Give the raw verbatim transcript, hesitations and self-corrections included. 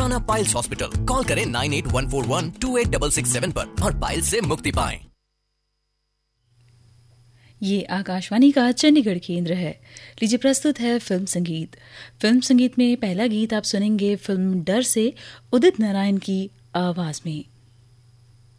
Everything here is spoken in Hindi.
दीवाना पाइल्स हॉस्पिटल। कॉल करें nine eight one four one two eight six six seven पर और पाइल्स से मुक्ति पाएं। ये आकाशवाणी का चंडीगढ़ केंद्र है। लीजिए प्रस्तुत है फिल्म संगीत। फिल्म संगीत में पहला गीत आप सुनेंगे फिल्म डर से उदित नारायण की आवाज में।